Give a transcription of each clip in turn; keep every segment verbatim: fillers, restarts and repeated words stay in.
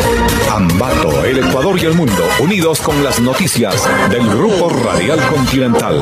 Ambato, el Ecuador y el mundo, unidos con las noticias del Grupo Radial Continental.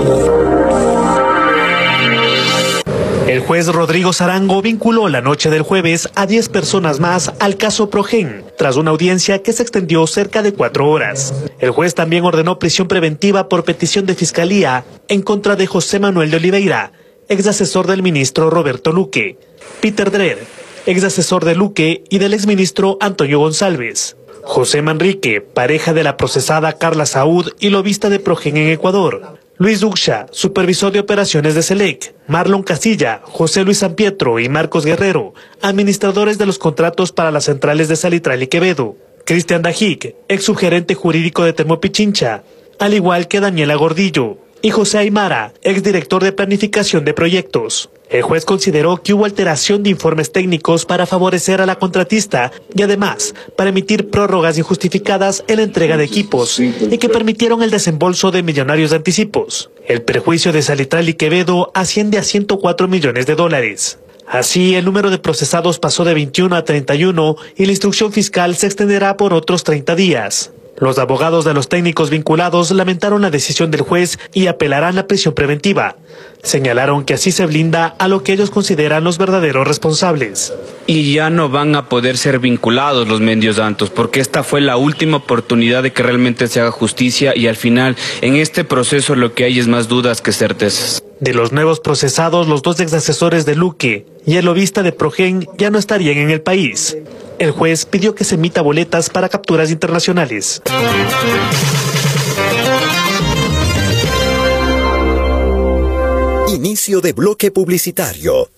El juez Rodrigo Sarango vinculó la noche del jueves a diez personas más al caso Progen, tras una audiencia que se extendió cerca de cuatro horas. El juez también ordenó prisión preventiva por petición de fiscalía en contra de José Manuel de Oliveira, ex asesor del ministro Roberto Luque, Peter Dreher, ex asesor de Luque y del exministro Antonio González, José Manrique, pareja de la procesada Carla Saúd y lobista de Progen en Ecuador, Luis Duxha, supervisor de operaciones de Selec, Marlon Casilla, José Luis Sampietro y Marcos Guerrero, administradores de los contratos para las centrales de Salitral y Quevedo, Cristian Dajic, ex subgerente jurídico de Termopichincha, al igual que Daniela Gordillo, y José Aymara, exdirector de planificación de proyectos. El juez consideró que hubo alteración de informes técnicos para favorecer a la contratista y además para emitir prórrogas injustificadas en la entrega de equipos y que permitieron el desembolso de millonarios de anticipos. El perjuicio de Salitral y Quevedo asciende a ciento cuatro millones de dólares. Así, el número de procesados pasó de veintiuno a treinta y uno y la instrucción fiscal se extenderá por otros treinta días. Los abogados de los técnicos vinculados lamentaron la decisión del juez y apelarán la prisión preventiva. Señalaron que así se blinda a lo que ellos consideran los verdaderos responsables. Y ya no van a poder ser vinculados los mendios santos, porque esta fue la última oportunidad de que realmente se haga justicia y al final en este proceso lo que hay es más dudas que certezas. De los nuevos procesados, los dos exasesores de Luque y el lobista de Progen ya no estarían en el país. El juez pidió que se emita boletas para capturas internacionales. Inicio de bloque publicitario.